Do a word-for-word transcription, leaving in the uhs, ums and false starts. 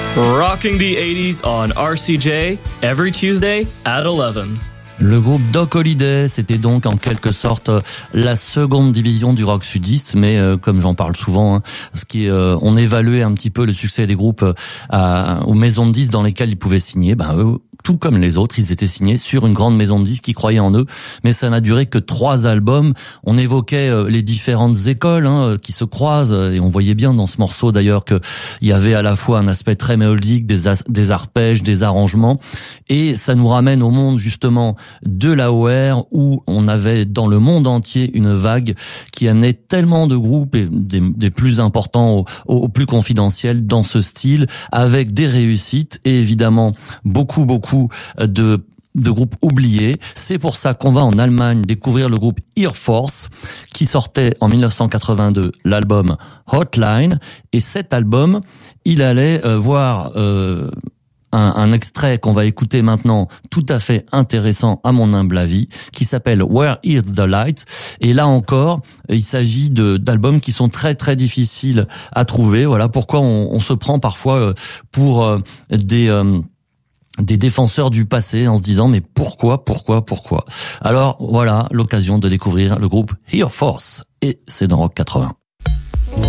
Rocking the eighties on R C J, every Tuesday at eleven. Le groupe Doc Holliday, c'était donc en quelque sorte la seconde division du rock sudiste, mais euh, comme j'en parle souvent, hein, ce qui euh, on évaluait un petit peu le succès des groupes euh, à, aux maisons de disques dans lesquelles ils pouvaient signer. Ben eux, tout comme les autres, ils étaient signés sur une grande maison de disques qui croyait en eux, mais ça n'a duré que trois albums. On évoquait euh, les différentes écoles hein, qui se croisent, et on voyait bien dans ce morceau d'ailleurs que il y avait à la fois un aspect très mélodique, des, as- des arpèges, des arrangements, et ça nous ramène au monde justement de l'A O R où on avait dans le monde entier une vague qui amenait tellement de groupes, et des, des plus importants aux, aux plus confidentiels dans ce style, avec des réussites et évidemment beaucoup beaucoup de de groupes oubliés. C'est pour ça qu'on va en Allemagne découvrir le groupe Air Force qui sortait en dix-neuf cent quatre-vingt-deux l'album Hotline, et cet album, il allait euh, voir euh, Un, un extrait qu'on va écouter maintenant, tout à fait intéressant à mon humble avis, qui s'appelle Where is the Light. Et là encore, il s'agit de d'albums qui sont très très difficiles à trouver. Voilà pourquoi on, on se prend parfois pour euh, des euh, des défenseurs du passé en se disant mais pourquoi, pourquoi, pourquoi. Alors voilà l'occasion de découvrir le groupe Air Force, et c'est dans Rock quatre-vingts.